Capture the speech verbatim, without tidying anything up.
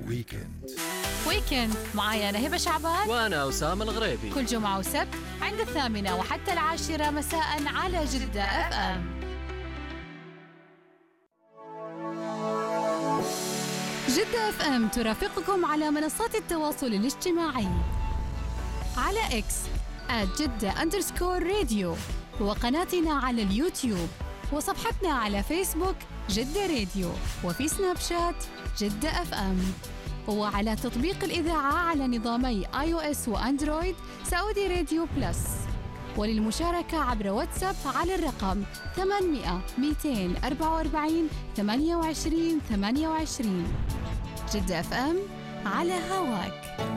ويكند ويكند معايا أنا هبة شعبان وأنا أسامة الغريبي، كل جمعة وسبت عند الثامنة وحتى العاشرة مساء على جدة أف أم. جدة أف أم ترافقكم على منصات التواصل الاجتماعي على إكس آت جدة أندرسكور راديو، وقناتنا على اليوتيوب، وصفحتنا على فيسبوك جدة راديو، وفي سناب شات جدة أف أم، وعلى تطبيق الإذاعة على نظامي آي أو إس وأندرويد سعودي راديو بلس. وللمشاركة عبر واتساب على الرقم ثمانمئة مئتين وأربعة وأربعين ثمانية وعشرين ثمانية وعشرين. جدة أف أم على هواك.